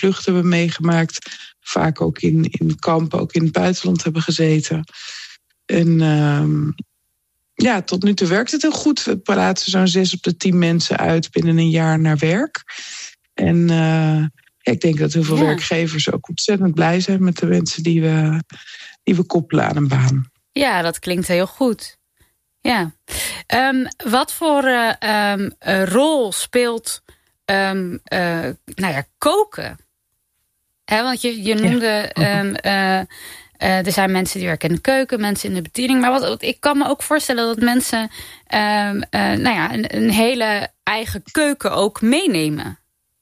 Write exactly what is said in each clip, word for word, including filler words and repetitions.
vlucht hebben meegemaakt. Vaak ook in, in kampen, ook in het buitenland hebben gezeten. En uh, ja, tot nu toe werkt het heel goed. We plaatsen zo'n zes op de tien mensen uit binnen een jaar naar werk. En uh, ik denk dat heel veel ja. werkgevers ook ontzettend blij zijn met de mensen die we, die we koppelen aan een baan. Ja, dat klinkt heel goed. Ja. Um, wat voor uh, um, uh, rol speelt um, uh, nou ja, koken? He, want je, je noemde... Ja. Um, uh, uh, er zijn mensen die werken in de keuken, mensen in de bediening. Maar wat, ik kan me ook voorstellen dat mensen um, uh, nou ja, een, een hele eigen keuken ook meenemen.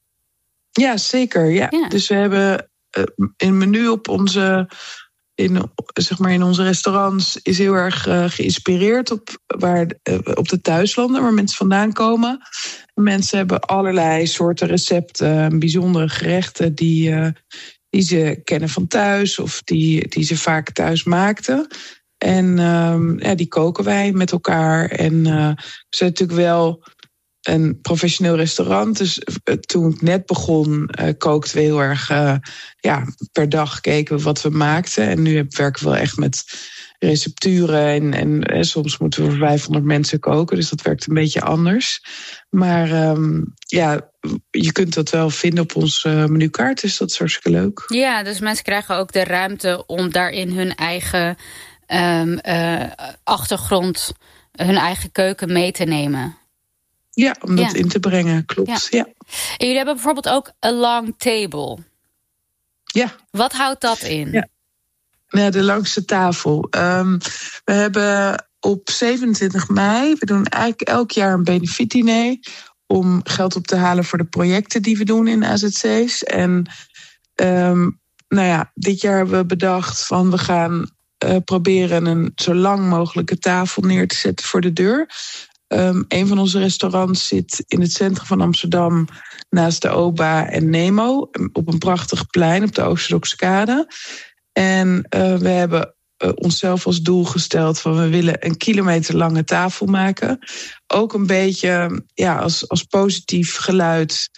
Ja, zeker. Ja. Ja. Dus we hebben uh, een menu op onze... In, zeg maar in onze restaurants is heel erg uh, geïnspireerd op, waar, uh, op de thuislanden waar mensen vandaan komen. Mensen hebben allerlei soorten recepten, bijzondere gerechten die, uh, die ze kennen van thuis of die, die ze vaak thuis maakten. En uh, ja, die koken wij met elkaar. En uh, we zijn natuurlijk wel een professioneel restaurant. Dus toen ik net begon, uh, kookten we heel erg... Uh, ja, per dag keken we wat we maakten. En nu werken we wel echt met recepturen. En, en, en soms moeten we voor vijfhonderd mensen koken. Dus dat werkt een beetje anders. Maar um, ja, je kunt dat wel vinden op onze uh, menukaart. Dus dat is hartstikke leuk. Ja, dus mensen krijgen ook de ruimte om daarin hun eigen um, uh, achtergrond... hun eigen keuken mee te nemen. Ja, om dat ja. in te brengen, klopt. Ja. Ja. En jullie hebben bijvoorbeeld ook a long table. Ja. Wat houdt dat in? Ja, ja de langste tafel. Um, we hebben op zevenentwintig mei... we doen eigenlijk elk jaar een benefietdiner... om geld op te halen voor de projecten die we doen in A Z C's. En um, nou ja, dit jaar hebben we bedacht van we gaan uh, proberen... een zo lang mogelijke tafel neer te zetten voor de deur... Um, een van onze restaurants zit in het centrum van Amsterdam... naast de Oba en Nemo... op een prachtig plein op de Oosterdokse Kade. En uh, we hebben uh, onszelf als doel gesteld... van we willen een kilometer lange tafel maken. Ook een beetje ja, als, als positief geluid...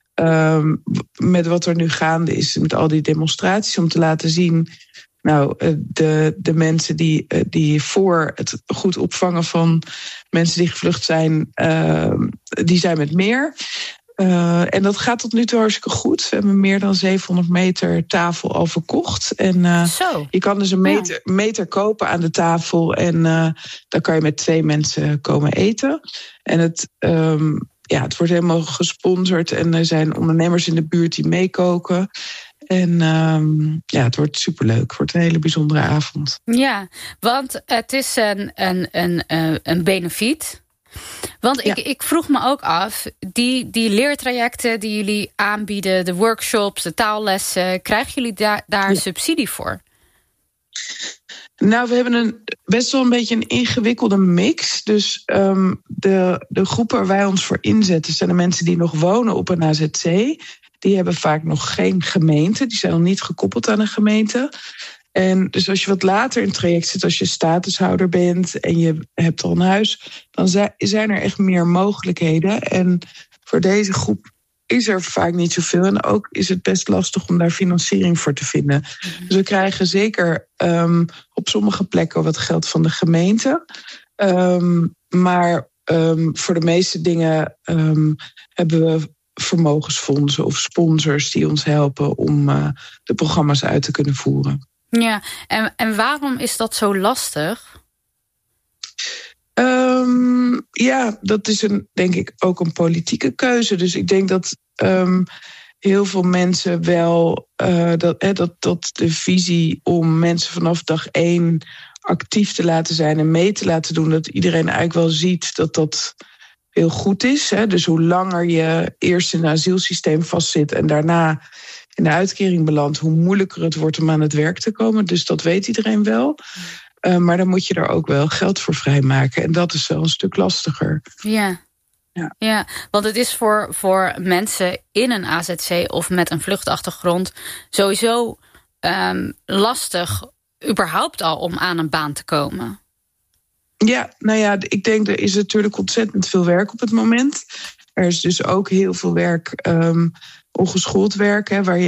Um, met wat er nu gaande is... met al die demonstraties, om te laten zien... Nou, de, de mensen die, die voor het goed opvangen van mensen die gevlucht zijn, uh, die zijn met meer. Uh, en dat gaat tot nu toe hartstikke goed. We hebben meer dan zevenhonderd meter tafel al verkocht. En uh, Zo. je kan dus een meter, ja. meter kopen aan de tafel. En uh, dan kan je met twee mensen komen eten. En het... Um, ja, het wordt helemaal gesponsord. En er zijn ondernemers in de buurt die meekoken. En um, ja, het wordt superleuk. Het wordt een hele bijzondere avond. Ja, want het is een, een, een, een benefiet. Want ja. ik, ik vroeg me ook af, die, die leertrajecten die jullie aanbieden... de workshops, de taallessen... krijgen jullie daar, daar ja. subsidie voor? Nou, we hebben een, best wel een beetje een ingewikkelde mix. Dus um, de, de groepen waar wij ons voor inzetten... zijn de mensen die nog wonen op een A Z C... Die hebben vaak nog geen gemeente. Die zijn nog niet gekoppeld aan een gemeente. En dus als je wat later in het traject zit... als je statushouder bent en je hebt al een huis... dan zijn er echt meer mogelijkheden. En voor deze groep is er vaak niet zoveel. En ook is het best lastig om daar financiering voor te vinden. Mm-hmm. Dus we krijgen zeker um, op sommige plekken wat geld van de gemeente. Um, maar um, voor de meeste dingen um, hebben we... vermogensfondsen of sponsors die ons helpen om uh, de programma's uit te kunnen voeren. Ja, en, en waarom is dat zo lastig? Um, ja, dat is een, denk ik ook een politieke keuze. Dus ik denk dat um, heel veel mensen wel... Uh, dat, hè, dat, dat de visie om mensen vanaf dag één actief te laten zijn... en mee te laten doen, dat iedereen eigenlijk wel ziet dat dat... heel goed is. Hè? Dus hoe langer je eerst in het asielsysteem vastzit... en daarna in de uitkering belandt... hoe moeilijker het wordt om aan het werk te komen. Dus dat weet iedereen wel. Uh, maar dan moet je er ook wel geld voor vrijmaken. En dat is wel een stuk lastiger. Ja, ja. ja want het is voor, voor mensen in een A Z C... of met een vluchtachtergrond sowieso um, lastig... überhaupt al om aan een baan te komen. Ja, nou ja, ik denk er is natuurlijk ontzettend veel werk op het moment. Er is dus ook heel veel werk, um, ongeschoold werk, hè, waar je